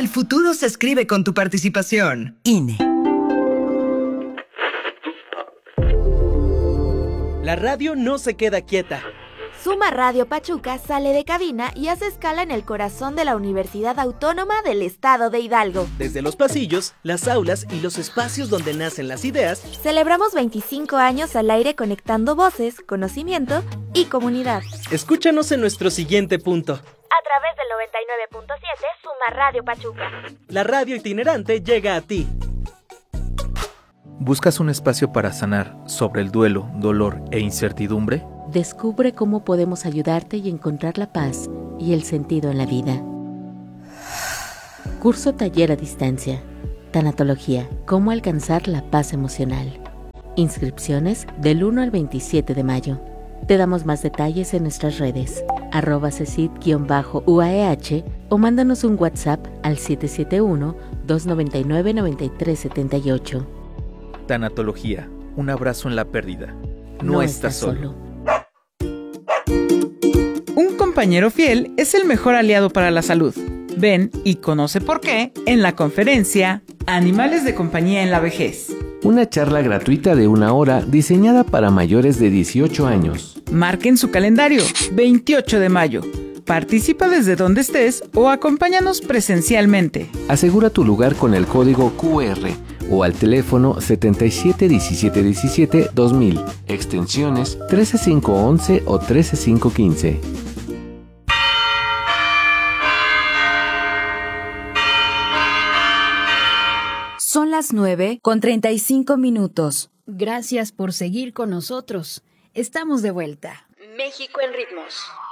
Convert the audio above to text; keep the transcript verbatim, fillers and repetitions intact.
El futuro se escribe con tu participación. I N E. La radio no se queda quieta. Suma Radio Pachuca sale de cabina y hace escala en el corazón de la Universidad Autónoma del Estado de Hidalgo. Desde los pasillos, las aulas y los espacios donde nacen las ideas, celebramos veinticinco años al aire conectando voces, conocimiento y comunidad. Escúchanos en nuestro siguiente punto. A través del noventa y nueve punto siete Suma Radio Pachuca. La radio itinerante llega a ti. ¿Buscas un espacio para sanar sobre el duelo, dolor e incertidumbre? Descubre cómo podemos ayudarte y encontrar la paz y el sentido en la vida. Curso taller a distancia. Tanatología. Cómo alcanzar la paz emocional. Inscripciones del uno al veintisiete de mayo. Te damos más detalles en nuestras redes, arroba cesid-U A E H o mándanos un WhatsApp al siete siete uno, dos nueve nueve, nueve tres siete ocho. Tanatología. Un abrazo en la pérdida. No, no estás solo. solo. Un compañero fiel es el mejor aliado para la salud. Ven y conoce por qué en la conferencia Animales de compañía en la vejez. Una charla gratuita de una hora diseñada para mayores de dieciocho años. Marquen su calendario, veintiocho de mayo. Participa desde donde estés o acompáñanos presencialmente. Asegura tu lugar con el código Q R o al teléfono setenta y siete diecisiete diecisiete dos mil, extensiones trece cinco once o trece cinco quince. Son las nueve con treinta y cinco minutos. Gracias por seguir con nosotros. Estamos de vuelta. México en ritmos.